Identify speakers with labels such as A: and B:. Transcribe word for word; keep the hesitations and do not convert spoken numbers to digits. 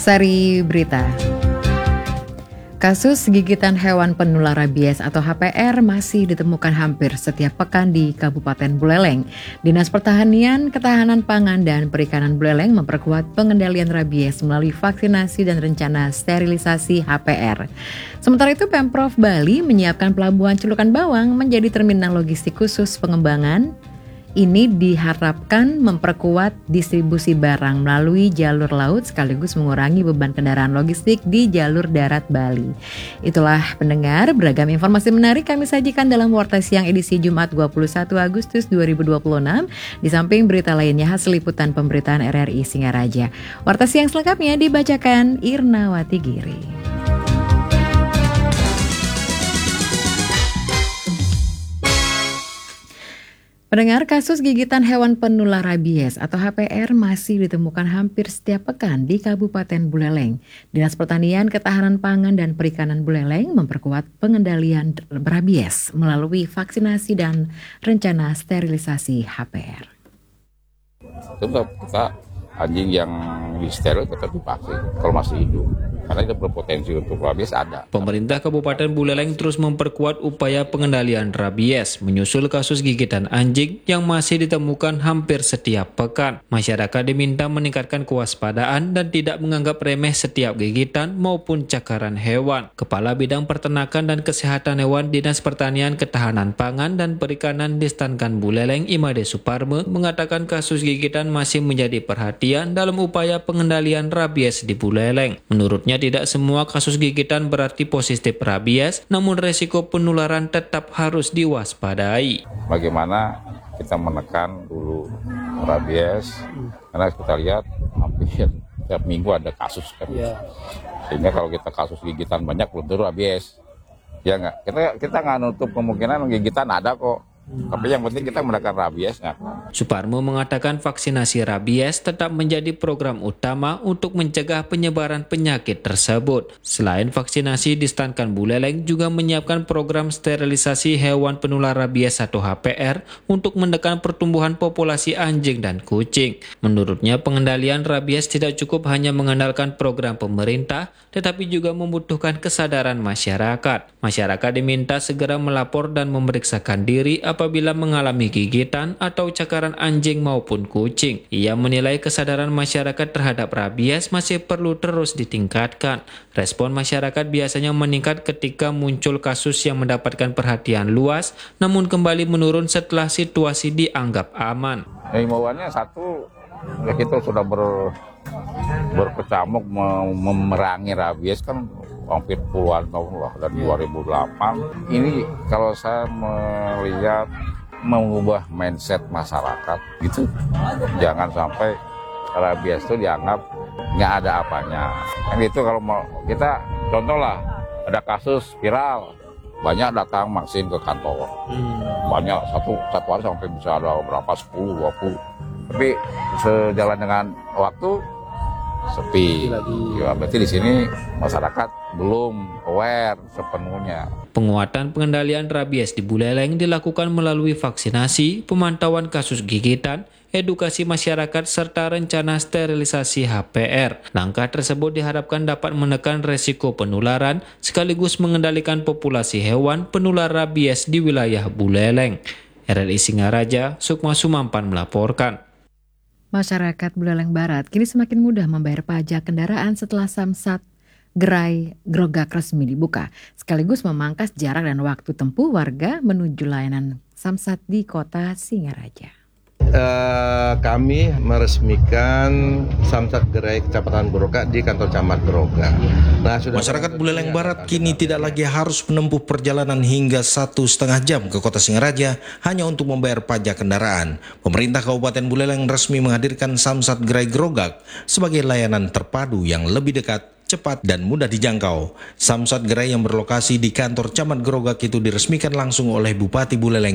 A: Sari berita. Kasus gigitan hewan penular rabies atau H P R masih ditemukan hampir setiap pekan di Kabupaten Buleleng. Dinas Pertanian, Ketahanan Pangan, dan Perikanan Buleleng memperkuat pengendalian rabies melalui vaksinasi dan rencana sterilisasi H P R. Sementara itu, Pemprov Bali menyiapkan Pelabuhan Celukan Bawang menjadi terminal logistik khusus pengembangan. Ini diharapkan memperkuat distribusi barang melalui jalur laut sekaligus mengurangi beban kendaraan logistik di jalur darat Bali. Itulah pendengar, beragam informasi menarik kami sajikan dalam Warta Siang edisi Jumat dua puluh satu Agustus dua ribu dua puluh enam. Di samping berita lainnya hasil liputan pemberitaan R R I Singaraja. Warta Siang selengkapnya dibacakan Irnawati Giri. Pendengar, kasus gigitan hewan penular rabies atau H P R masih ditemukan hampir setiap pekan di Kabupaten Buleleng. Dinas Pertanian, Ketahanan Pangan, dan Perikanan Buleleng memperkuat pengendalian rabies melalui vaksinasi dan rencana sterilisasi H P R.
B: Tetap kita anjing yang disteril tetap divaksin kalau masih hidup. Karena itu berpotensi untuk rabies ada.
C: Pemerintah Kabupaten Buleleng terus memperkuat upaya pengendalian rabies menyusul kasus gigitan anjing yang masih ditemukan hampir setiap pekan. Masyarakat diminta meningkatkan kewaspadaan dan tidak menganggap remeh setiap gigitan maupun cakaran hewan. Kepala Bidang Peternakan dan Kesehatan Hewan Dinas Pertanian, Ketahanan Pangan, dan Perikanan Distankan Buleleng, Imade Suparme, mengatakan kasus gigitan masih menjadi perhatian dalam upaya pengendalian rabies di Buleleng. Menurutnya, tidak semua kasus gigitan berarti positif rabies, namun resiko penularan tetap harus diwaspadai.
B: Bagaimana kita menekan dulu rabies, karena kita lihat hampir setiap minggu ada kasus kan. Ya. Sehingga kalau kita kasus gigitan banyak belum tentu rabies. Ya nggak, kita kita nggak nutup kemungkinan gigitan ada kok. Tapi yang penting kita menekan rabiesnya.
C: Suparmo mengatakan vaksinasi rabies tetap menjadi program utama untuk mencegah penyebaran penyakit tersebut. Selain vaksinasi, Distankan Buleleng juga menyiapkan program sterilisasi hewan penular rabies atau H P R untuk menekan pertumbuhan populasi anjing dan kucing. Menurutnya, pengendalian rabies tidak cukup hanya mengandalkan program pemerintah, tetapi juga membutuhkan kesadaran masyarakat. Masyarakat diminta segera melapor dan memeriksakan diri apabila mengalami gigitan atau cakaran anjing maupun kucing. Ia menilai kesadaran masyarakat terhadap rabies masih perlu terus ditingkatkan. Respon masyarakat biasanya meningkat ketika muncul kasus yang mendapatkan perhatian luas, namun kembali menurun setelah situasi dianggap aman.
B: Himbauannya satu, ya kita sudah ber, berkecamuk memerangi rabies kan hampir puluhan tahun lah, dari dua ribu delapan. Ini kalau saya melihat mengubah mindset masyarakat gitu, jangan sampai rabies itu dianggap nggak ada apanya. Kan gitu, kalau mau kita contoh lah, ada kasus viral, banyak datang vaksin ke kantor, banyak satu satu hari sampai bisa ada berapa sepuluh dua puluh. Tapi sejalan dengan waktu sepi. Ya, berarti di sini masyarakat belum aware sepenuhnya.
C: Penguatan pengendalian rabies di Buleleng dilakukan melalui vaksinasi, pemantauan kasus gigitan, edukasi masyarakat, serta rencana sterilisasi H P R. Langkah tersebut diharapkan dapat menekan resiko penularan sekaligus mengendalikan populasi hewan penular rabies di wilayah Buleleng. R R I Singaraja, Sukma Sumampan melaporkan.
A: Masyarakat Buleleng Barat kini semakin mudah membayar pajak kendaraan setelah Samsat Gerai Grogak resmi dibuka, sekaligus memangkas jarak dan waktu tempuh warga menuju layanan Samsat di kota Singaraja.
D: Uh, kami meresmikan Samsat Gerai Kecamatan Grogak di kantor Camat Grogak. Nah, sudah
E: Masyarakat Buleleng Barat kini tidak lagi harus menempuh perjalanan hingga satu setengah jam ke kota Singaraja hanya untuk membayar pajak kendaraan. Pemerintah Kabupaten Buleleng resmi menghadirkan Samsat Gerai Grogak sebagai layanan terpadu yang lebih dekat, cepat, dan mudah dijangkau. Samsat Gerai yang berlokasi di kantor Camat Grogak itu diresmikan langsung oleh Bupati Buleleng